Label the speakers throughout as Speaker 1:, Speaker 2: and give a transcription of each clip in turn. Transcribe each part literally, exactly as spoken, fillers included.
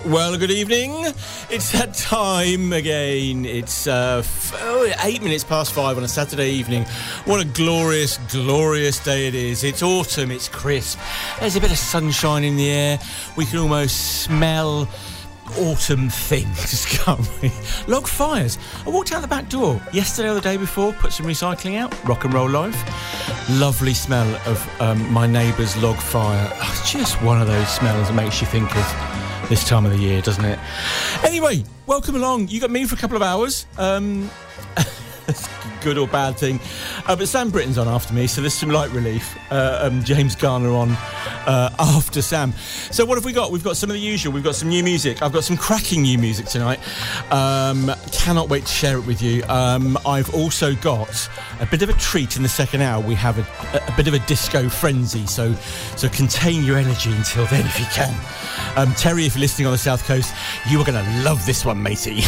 Speaker 1: Well, good evening. It's that time again. It's uh, f- oh, eight minutes past five on a Saturday evening. What a glorious, glorious day it is. It's autumn, it's crisp. There's a bit of sunshine in the air. We can almost smell autumn things, can't we? Log fires. I walked out the back door yesterday or the day before, put some recycling out, Rock and Roll Live. Lovely smell of um, my neighbour's log fire. Oh, it's just one of those smells that makes you think of this time of the year, doesn't it? Anyway, welcome along. You got me for a couple of hours. Um, that's a good or bad thing. Uh, but Sam Britton's on after me, so there's some light relief. Uh, um, James Garner on uh, after Sam. So what have we got? We've got some of the usual. We've got some new music. I've got some cracking new music tonight. Um, cannot wait to share it with you. Um, I've also got a bit of a treat in the second hour. We have a, a, a bit of a disco frenzy, so so contain your energy until then if you can. Um, Terry, if you're listening on the South Coast, you are going to love this one, matey.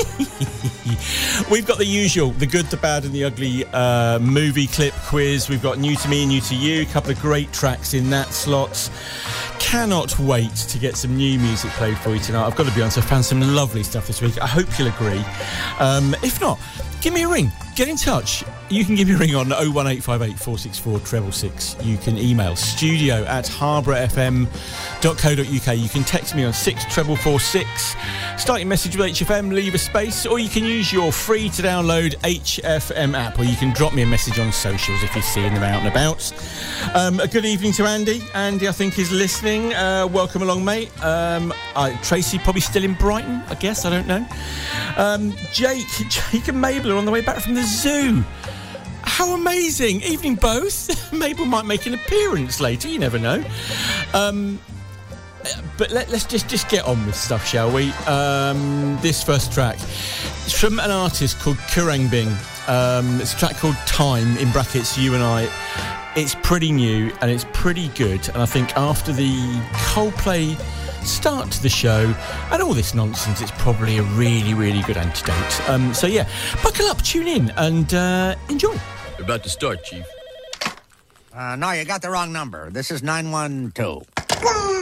Speaker 1: We've got the usual, the good, the bad and the ugly uh, movie clip quiz. We've got New to Me, New to You, a couple of great tracks in that slot. Cannot wait to get some new music played for you tonight. I've got to be honest, I found some lovely stuff this week. I hope you'll agree. Um, if not, give me a ring. Get in touch. You can give me a ring on oh one eight five eight four six four six six six. You can email studio at harborough f m dot co dot u k. You can text me on six four four six. Start your message with H F M, leave a space, or you can use your free to download H F M app, or you can drop me a message on socials if you're seeing them out and about. Um, a good evening to Andy. Andy, I think, is listening. Uh, welcome along, mate. Um, uh, Tracy, probably still in Brighton, I guess. I don't know. Um, Jake, Jake and Mabel are on the way back from the zoo. How amazing. Evening both. Mabel might make an appearance later, you never know. Um, but let, let's just, just get on with stuff, shall we? Um, this first track is from an artist called Kurangbing. Um, it's a track called Time, in brackets, You and I. It's pretty new and it's pretty good. And I think after the Coldplay start to the show and all this nonsense, it's probably a really, really good antidote. Um, so yeah, buckle up, tune in and uh, enjoy.
Speaker 2: We're about to start, Chief.
Speaker 3: Uh, no, you got the wrong number. This is nine one two.